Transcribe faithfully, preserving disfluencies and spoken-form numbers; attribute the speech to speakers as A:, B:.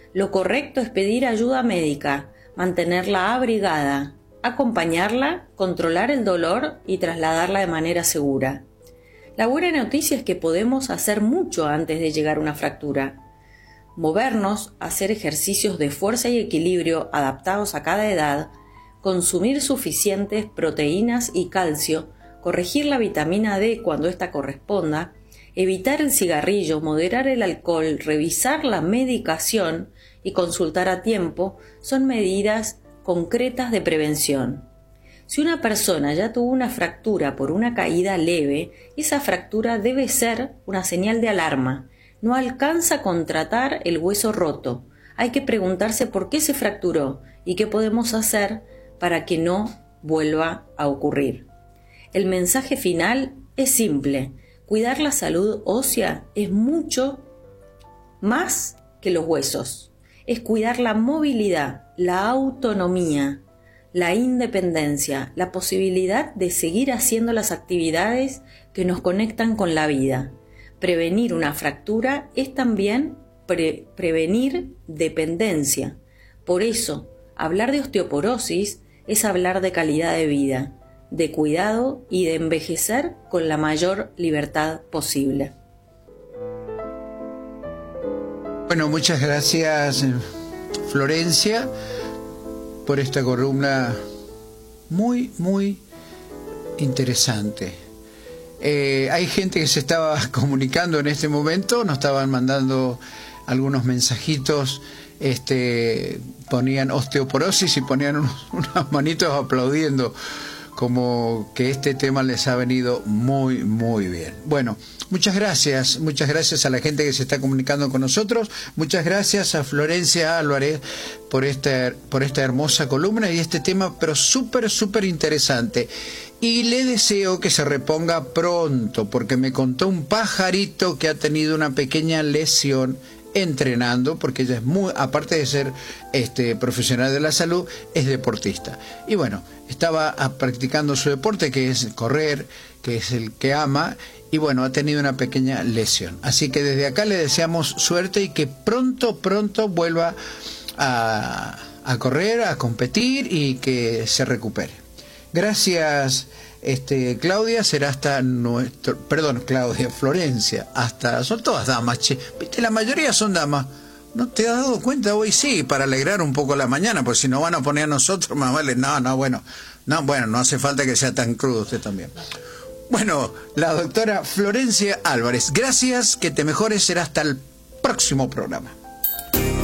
A: Lo correcto es pedir ayuda médica, mantenerla abrigada, acompañarla, controlar el dolor y trasladarla de manera segura. La buena noticia es que podemos hacer mucho antes de llegar a una fractura. Movernos, hacer ejercicios de fuerza y equilibrio adaptados a cada edad, consumir suficientes proteínas y calcio, corregir la vitamina D cuando ésta corresponda, evitar el cigarrillo, moderar el alcohol, revisar la medicación y consultar a tiempo son medidas concretas de prevención. Si una persona ya tuvo una fractura por una caída leve, esa fractura debe ser una señal de alarma. No alcanza con tratar el hueso roto. Hay que preguntarse por qué se fracturó y qué podemos hacer para que no vuelva a ocurrir. El mensaje final es simple. Cuidar la salud ósea es mucho más que los huesos. Es cuidar la movilidad, la autonomía, la independencia, la posibilidad de seguir haciendo las actividades que nos conectan con la vida. Prevenir una fractura es también pre- prevenir dependencia. Por eso, hablar de osteoporosis es hablar de calidad de vida, de cuidado y de envejecer con la mayor libertad posible.
B: Bueno, muchas gracias, Florencia, por esta columna muy, muy interesante. Eh, hay gente que se estaba comunicando en este momento, nos estaban mandando algunos mensajitos, este, ponían osteoporosis y ponían unos, unas manitos aplaudiendo, como que este tema les ha venido muy, muy bien. Bueno, muchas gracias, muchas gracias a la gente que se está comunicando con nosotros, muchas gracias a Florencia Álvarez por esta, por esta hermosa columna y este tema, pero súper, súper interesante. Y le deseo que se reponga pronto, porque me contó un pajarito que ha tenido una pequeña lesión entrenando, porque ella es muy, aparte de ser este profesional de la salud, es deportista. Y bueno, estaba practicando su deporte, que es correr, que es el que ama, y bueno, ha tenido una pequeña lesión. Así que desde acá le deseamos suerte y que pronto, pronto vuelva a, a correr, a competir y que se recupere. Gracias, este, Claudia, será hasta nuestro, perdón, Claudia, Florencia, hasta, son todas damas, che, viste, la mayoría son damas, ¿no te has dado cuenta hoy? Sí, para alegrar un poco la mañana, pues si nos van a poner a nosotros, más vale, no, no, bueno, no, bueno, no hace falta que sea tan crudo usted también. Bueno, la doctora Florencia Álvarez, gracias, que te mejores, será hasta el próximo programa.